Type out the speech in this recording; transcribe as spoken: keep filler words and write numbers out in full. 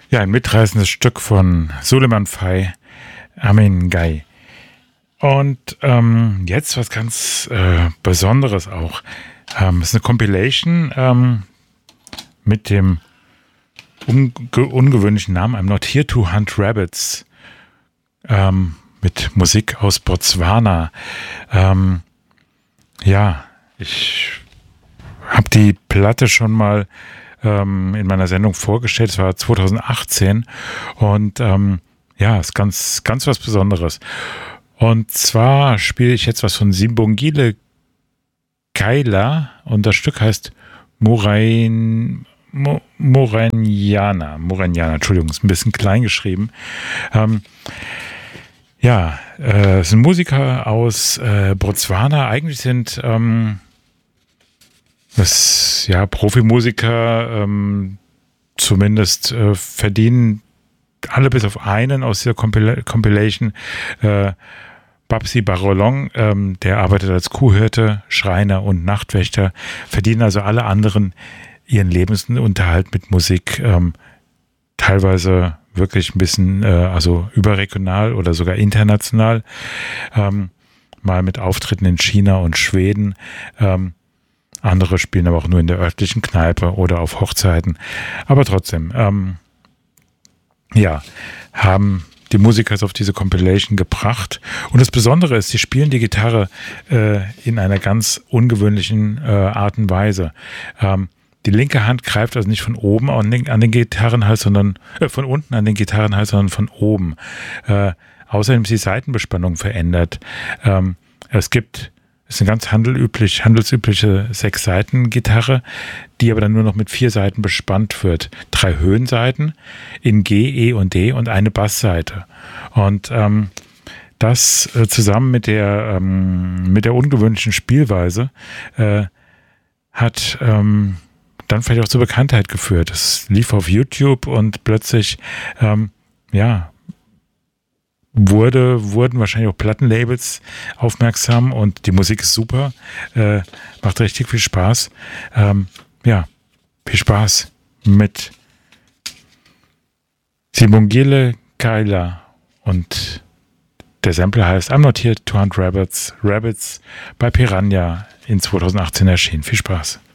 Ja, ein mitreißendes Stück von Suleiman Faye, Amin Gai. Und ähm, jetzt was ganz äh, Besonderes auch. Ähm, es ist eine Compilation ähm, mit dem unge ungewöhnlichen Namen I'm Not Here to Hunt Rabbits, ähm, mit Musik aus Botswana. Ähm, ja, ich habe die Platte schon mal ähm, in meiner Sendung vorgestellt. Es war zwanzig achtzehn und ähm, ja, ist ganz, ganz was Besonderes. Und zwar spiele ich jetzt was von Sibongile Kaila und das Stück heißt Morain, Mo, Moraniana. Moraniana, Entschuldigung, ist ein bisschen klein geschrieben. Ähm, ja, äh, es sind Musiker aus äh, Botswana. Eigentlich sind ähm, das ja Profimusiker, ähm, zumindest äh, verdienen alle bis auf einen aus dieser Compil Compilation. Äh, Babsi Barolong, ähm, der arbeitet als Kuhhirte, Schreiner und Nachtwächter, verdienen also alle anderen ihren Lebensunterhalt mit Musik, ähm, teilweise wirklich ein bisschen, äh, also überregional oder sogar international, ähm, mal mit Auftritten in China und Schweden. Ähm, andere spielen aber auch nur in der örtlichen Kneipe oder auf Hochzeiten. Aber trotzdem, ähm, ja, haben die Musiker auf diese Compilation gebracht. Und das Besondere ist, sie spielen die Gitarre äh, in einer ganz ungewöhnlichen äh, Art und Weise. Ähm, die linke Hand greift also nicht von oben an den, an den Gitarrenhals, sondern äh, von unten an den Gitarrenhals, sondern von oben. Äh, außerdem ist die Saitenbespannung verändert. Ähm, es gibt Es ist eine ganz handelüblich, handelsübliche Sechs-Seiten-Gitarre, die aber dann nur noch mit vier Seiten bespannt wird. Drei Höhenseiten in G, E und D und eine Bassseite. Und ähm, das äh, zusammen mit der, ähm, mit der ungewöhnlichen Spielweise äh, hat ähm, dann vielleicht auch zur Bekanntheit geführt. Es lief auf YouTube und plötzlich, ähm, ja, Wurde, wurden wahrscheinlich auch Plattenlabels aufmerksam und die Musik ist super, äh, macht richtig viel Spaß. Ähm, ja, viel Spaß mit Sibongile Kaila und der Sampler heißt I'm Not Here to Hunt Rabbits, Rabbits bei Piranha in zwanzig achtzehn erschienen. Viel Spaß.